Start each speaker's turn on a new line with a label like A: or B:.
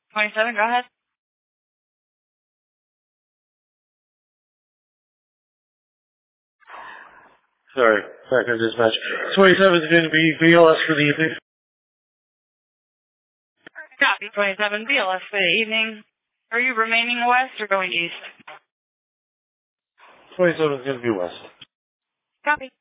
A: 27, go ahead.
B: Sorry, back on dispatch. 27 is going to be BLS for the evening.
A: Copy, 27, BLS for the evening. Are you remaining west or going east?
B: 27 is going to be west.
A: Copy.